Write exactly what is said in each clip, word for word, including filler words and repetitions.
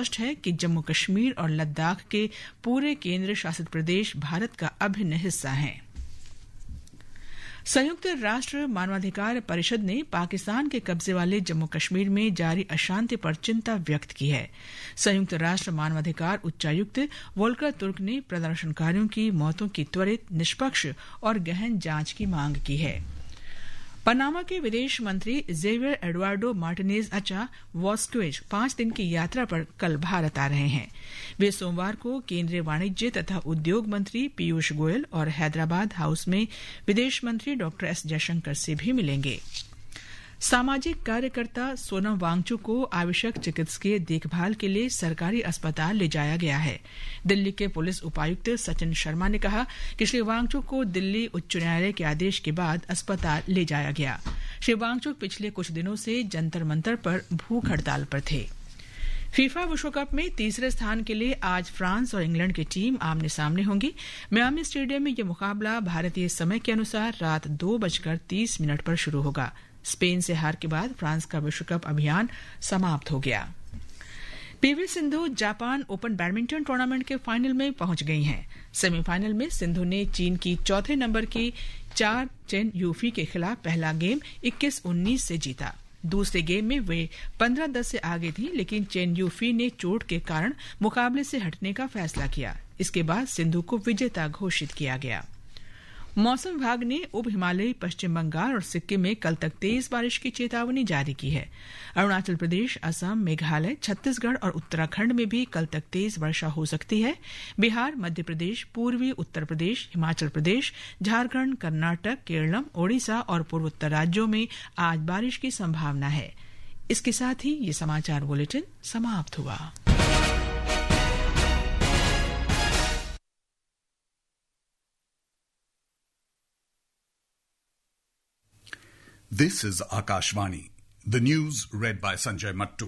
स्पष्ट है कि जम्मू कश्मीर और लद्दाख के पूरे केंद्र शासित प्रदेश भारत का अभिन्न हिस्सा हैं। संयुक्त राष्ट्र मानवाधिकार परिषद ने पाकिस्तान के कब्जे वाले जम्मू कश्मीर में जारी अशांति पर चिंता व्यक्त की है। संयुक्त राष्ट्र मानवाधिकार उच्चायुक्त वोल्कर तुर्क ने प्रदर्शनकारियों की मौतों की त्वरित, निष्पक्ष और गहन जांच की मांग की है। पनामा के विदेश मंत्री जेवियर एडुआर्डो मार्टिनेज अचा वॉस्क्वेज पांच दिन की यात्रा पर कल भारत आ रहे हैं। वे सोमवार को केंद्रीय वाणिज्य तथा उद्योग मंत्री पीयूष गोयल और हैदराबाद हाउस में विदेश मंत्री डॉ एस जयशंकर से भी मिलेंगे। सामाजिक कार्यकर्ता सोनम वांगचुक को आवश्यक चिकित्सकीय देखभाल के लिए सरकारी अस्पताल ले जाया गया है। दिल्ली के पुलिस उपायुक्त सचिन शर्मा ने कहा कि श्री वांगचुक को दिल्ली उच्च न्यायालय के आदेश के बाद अस्पताल ले जाया गया। श्री वांगचुक पिछले कुछ दिनों से जंतर मंतर पर भूख हड़ताल पर थे। फीफा विश्व कप में तीसरे स्थान के लिए आज फ्रांस और इंग्लैंड की टीम आमने सामने होंगी। मियामी स्टेडियम में यह मुकाबला भारतीय समय के अनुसार रात दो बजकर तीस मिनट पर शुरू होगा। स्पेन से हार के बाद फ्रांस का विश्व कप अभियान समाप्त हो गया। PV Sindhu Japan open badminton tournament के फाइनल में पहुंच गई हैं। सेमीफाइनल में सिंधु ने चीन की चौथे नंबर की चार चेन यूफी के खिलाफ पहला गेम इक्कीस उन्नीस से जीता। दूसरे गेम में वे पंद्रह दस से आगे थी, लेकिन चेन यूफी ने चोट के कारण मुकाबले से हटने का फैसला किया। इसके बाद सिंधु को विजेता घोषित किया गया। मौसम विभाग ने उप हिमालयी पश्चिम बंगाल और सिक्किम में कल तक तेज बारिश की चेतावनी जारी की है। अरुणाचल प्रदेश, असम, मेघालय, छत्तीसगढ़ और उत्तराखंड में भी कल तक तेज वर्षा हो सकती है। बिहार, मध्य प्रदेश, पूर्वी उत्तर प्रदेश, हिमाचल प्रदेश, झारखंड, कर्नाटक, केरलम, ओडिशा और पूर्वोत्तर राज्यों में आज बारिश की संभावना है। इसके साथ ही ये समाचार बुलेटिन समाप्त हुआ। This is Akashvani. The news read by Sanjay Mattu.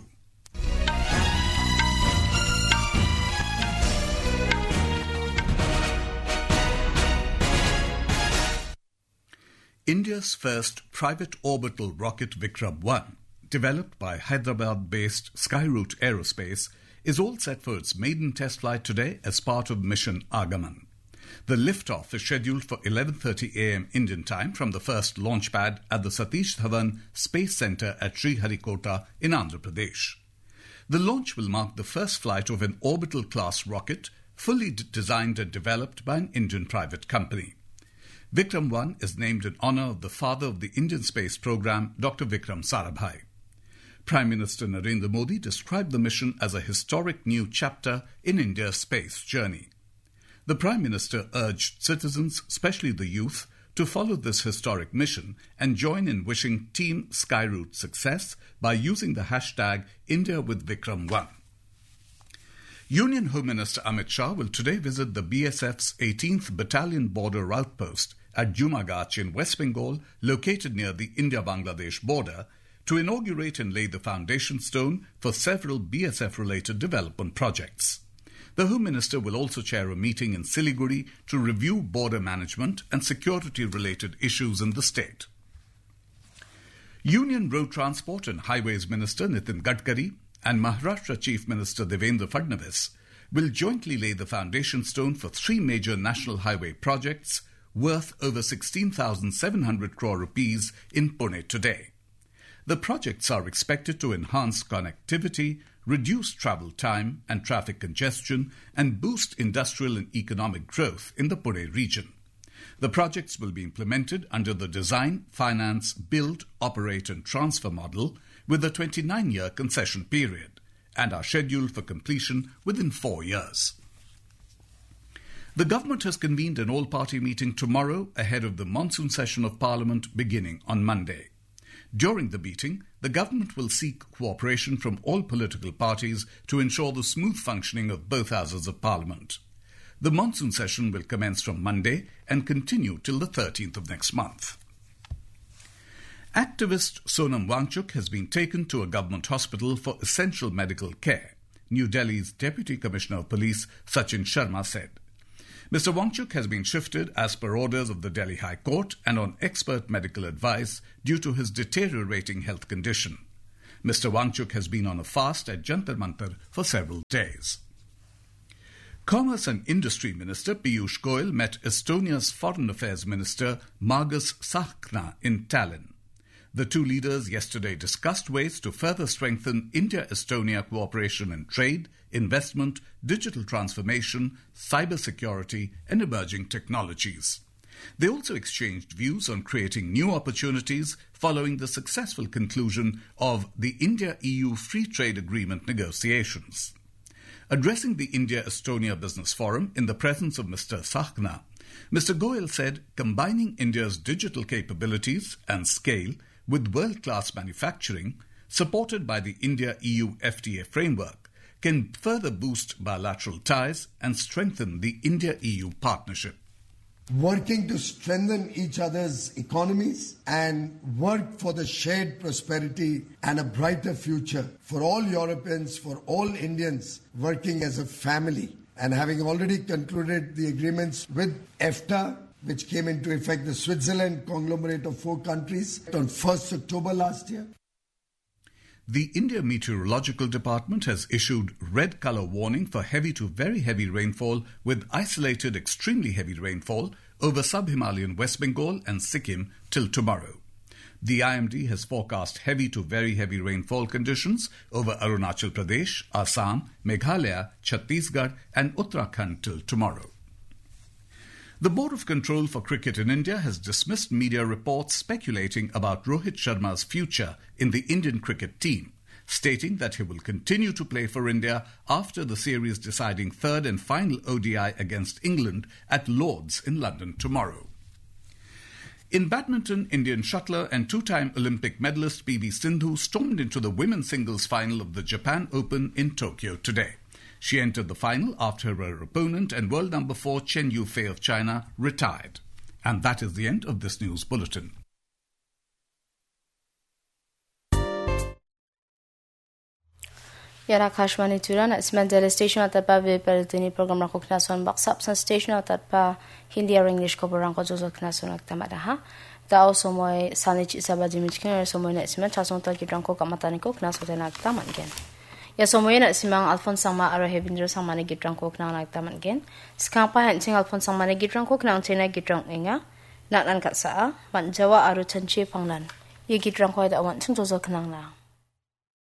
India's first private orbital rocket Vikram one, developed by Hyderabad-based Skyroot Aerospace, is all set for its maiden test flight today as part of Mission Agaman. The liftoff is scheduled for eleven thirty a m Indian time from the first launch pad at the Satish Dhawan Space Centre at Sriharikota in Andhra Pradesh. The launch will mark the first flight of an orbital-class rocket fully d- designed and developed by an Indian private company. Vikram one is named in honour of the father of the Indian space programme, Doctor Vikram Sarabhai. Prime Minister Narendra Modi described the mission as a historic new chapter in India's space journey. The Prime Minister urged citizens, especially the youth, to follow this historic mission and join in wishing Team Skyroot success by using the hashtag India with Vikram one. Union Home Minister Amit Shah will today visit the B S F's eighteenth Battalion Border Outpost at Jumagach in West Bengal, located near the India-Bangladesh border, to inaugurate and lay the foundation stone for several B S F-related development projects. The Home Minister will also chair a meeting in Siliguri to review border management and security-related issues in the state. Union Road Transport and Highways Minister Nitin Gadkari and Maharashtra Chief Minister Devendra Fadnavis will jointly lay the foundation stone for three major national highway projects worth over sixteen thousand seven hundred crore rupees in Pune today. The projects are expected to enhance connectivity, reduce travel time and traffic congestion, and boost industrial and economic growth in the Pune region. The projects will be implemented under the design, finance, build, operate and transfer model with a twenty-nine year concession period and are scheduled for completion within four years. The government has convened an all-party meeting tomorrow ahead of the monsoon session of Parliament beginning on Monday. During the meeting, the government will seek cooperation from all political parties to ensure the smooth functioning of both houses of Parliament. The monsoon session will commence from Monday and continue till the thirteenth of next month. Activist Sonam Wangchuk has been taken to a government hospital for essential medical care, New Delhi's Deputy Commissioner of Police Sachin Sharma said. Mister Wangchuk has been shifted as per orders of the Delhi High Court and on expert medical advice due to his deteriorating health condition. Mister Wangchuk has been on a fast at Jantar Mantar for several days. Commerce and Industry Minister Piyush Goyal met Estonia's Foreign Affairs Minister Margus Tsahkna in Tallinn. The two leaders yesterday discussed ways to further strengthen India-Estonia cooperation in trade, investment, digital transformation, cybersecurity, and emerging technologies. They also exchanged views on creating new opportunities following the successful conclusion of the India-E U Free Trade Agreement negotiations. Addressing the India-Estonia Business Forum in the presence of Mister Tsahkna, Mister Goyal said combining India's digital capabilities and scale with world-class manufacturing, supported by the India-E U F T A framework, can further boost bilateral ties and strengthen the India-E U partnership. Working to strengthen each other's economies and work for the shared prosperity and a brighter future for all Europeans, for all Indians, working as a family. And having already concluded the agreements with EFTA, which came into effect, the Switzerland conglomerate of four countries, on first of October last year. The India Meteorological Department has issued red colour warning for heavy to very heavy rainfall with isolated extremely heavy rainfall over sub-Himalayan West Bengal and Sikkim till tomorrow. The I M D has forecast heavy to very heavy rainfall conditions over Arunachal Pradesh, Assam, Meghalaya, Chhattisgarh and Uttarakhand till tomorrow. The Board of Control for Cricket in India has dismissed media reports speculating about Rohit Sharma's future in the Indian cricket team, stating that he will continue to play for India after the series deciding third and final O D I against England at Lord's in London tomorrow. In badminton, Indian shuttler and two-time Olympic medalist P V Sindhu stormed into the women's singles final of the Japan Open in Tokyo today. She entered the final after her opponent and world number four Chen Yufei of China retired. And that is the end of this news bulletin. Yara Kashmani Turan at Smedele Station at the Bavi Peritini program Rako Knason Box Ups and Station at the Hindi or English Koboranko Jozo Knason Tamadaha. The also my Sanich Isabaji Michigan or some next match as on Taki Dranko Kamataniko Knasotan Aktam again. Yasomoy na simang Alphonse Sama aro Hevindro Samani Gitrang Kok na nagtaman again. Skapa and sing Alphonse Samani Gitrang Kok na China Gitrang Inga. Not Nankatsa, Manjawa aro Chanchi Panglan. Ye Gitrang Koi that want to Jozo Kanang na.